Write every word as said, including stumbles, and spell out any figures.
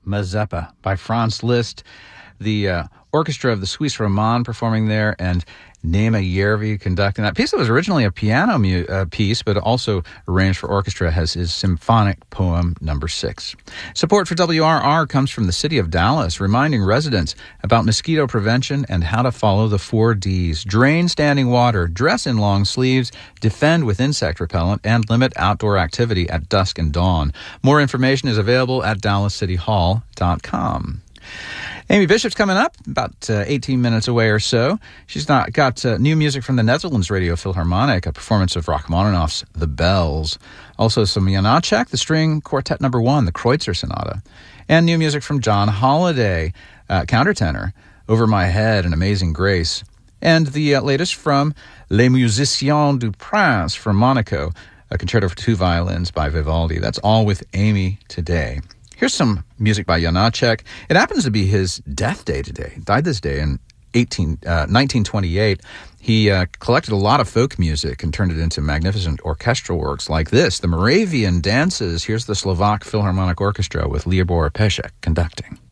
Mazeppa by Franz Liszt. The uh, orchestra of the Suisse Romande performing there, and Nema Järvi conducting that piece that was originally a piano mu- uh, piece, but also arranged for orchestra, has his symphonic poem number six. Support for W R R comes from the city of Dallas, reminding residents about mosquito prevention and how to follow the four Ds. Drain standing water, dress in long sleeves, defend with insect repellent, and limit outdoor activity at dusk and dawn. More information is available at dallas city hall dot com. Amy Bishop's coming up, about uh, eighteen minutes away or so. She's not, got uh, new music from the Netherlands Radio Philharmonic, a performance of Rachmaninoff's The Bells. Also some Janacek, the string quartet number one, the Kreutzer Sonata. And new music from John Holiday, uh, countertenor, Over My Head and Amazing Grace. And the uh, latest from Les Musiciens du Prince from Monaco, a concerto for two violins by Vivaldi. That's all with Amy today. Here's some music by Janacek. It happens to be his death day today. He died this day in eighteen, uh, nineteen twenty-eight. He uh, collected a lot of folk music and turned it into magnificent orchestral works like this, the Moravian Dances. Here's the Slovak Philharmonic Orchestra with Libor Pesek conducting.